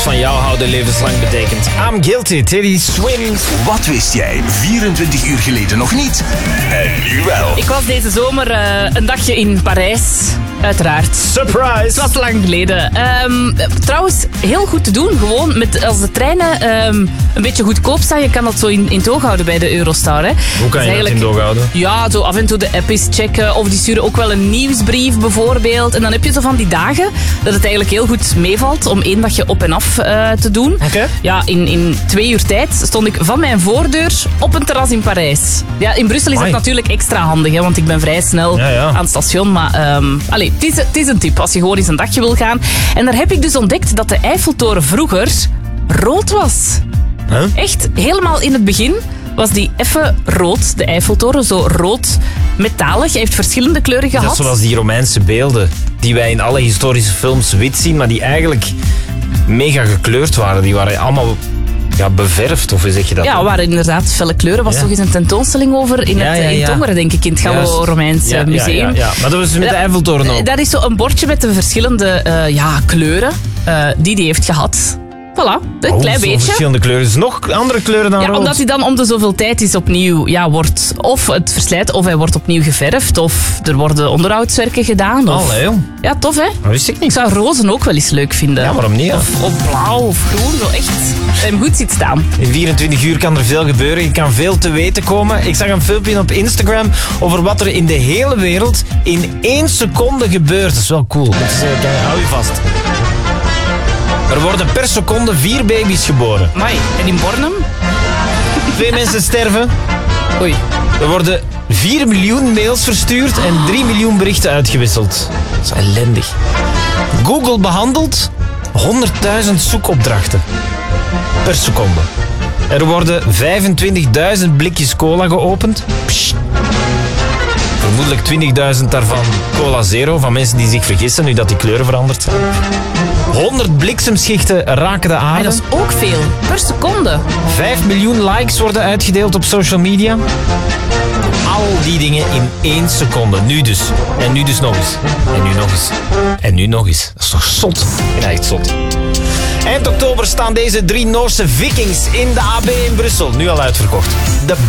van jou houden levenslang betekent. I'm guilty, Teddy Swims. Wat wist jij 24 uur geleden nog niet? En nu wel. Ik was deze zomer een dagje in Parijs. Uiteraard. Surprise! Het was lang geleden. Trouwens, heel goed te doen. Gewoon als de treinen een beetje goedkoop staan. Je kan dat zo in het oog houden bij de Eurostar. Hè. Hoe kan je dat in het oog houden? Ja, zo af en toe de app eens checken. Of die sturen ook wel een nieuwsbrief bijvoorbeeld. En dan heb je zo van die dagen dat het eigenlijk heel goed meevalt om 1 dagje op en af te doen. Oké. Ja, in 2 uur tijd stond ik van mijn voordeur op een terras in Parijs. Ja, in Brussel is dat natuurlijk extra handig, hè, want ik ben vrij snel aan het station. Maar het is een tip als je gewoon eens een dagje wil gaan. En daar heb ik dus ontdekt dat de Eiffeltoren vroeger rood was. Huh? Echt, helemaal in het begin was die even rood, de Eiffeltoren. Zo rood metalig. Hij heeft verschillende kleuren gehad. Dat is zoals die Romeinse beelden die wij in alle historische films wit zien, maar die eigenlijk mega gekleurd waren. Die waren allemaal beverfd, of hoe zeg je dat? Ja, waren inderdaad felle kleuren. Was toch eens een tentoonstelling over in in Tongeren, denk ik, in het Gallo-Romeins museum. Ja. Maar dat was met de Eiffeltoren ook. Daar is zo een bordje met de verschillende kleuren die heeft gehad. Voilà, een klein beetje. Verschillende kleuren. Dus nog andere kleuren dan rood. Omdat hij dan om de zoveel tijd is opnieuw wordt of het verslijt, of hij wordt opnieuw geverfd, of er worden onderhoudswerken gedaan. Allee, joh. Ja, tof, hè? Dat wist ik niet. Ik zou rozen ook wel eens leuk vinden. Ja, waarom niet? Of blauw of groen, zo echt. Dat je hem goed ziet staan. In 24 uur kan er veel gebeuren. Je kan veel te weten komen. Ik zag een filmpje op Instagram over wat er in de hele wereld in 1 seconde gebeurt. Dat is wel cool. Dus, hou je vast. Er worden per seconde 4 baby's geboren. Amai, en in Bornem? 2 mensen sterven. Oei. Er worden 4 miljoen mails verstuurd en 3 miljoen berichten uitgewisseld. Dat is ellendig. Google behandelt 100.000 zoekopdrachten per seconde. Er worden 25.000 blikjes cola geopend. Psst. Vermoedelijk 20.000 daarvan cola zero, van mensen die zich vergissen nu dat die kleuren veranderd zijn. 100 bliksemschichten raken de aarde. Dat is ook veel, per seconde. 5 miljoen likes worden uitgedeeld op social media. Al die dingen in 1 seconde. Nu dus. En nu dus nog eens. En nu nog eens. En nu nog eens. Dat is toch zot? Ja, echt zot. Eind oktober staan deze 3 Noorse Vikings in de AB in Brussel. Nu al uitverkocht. De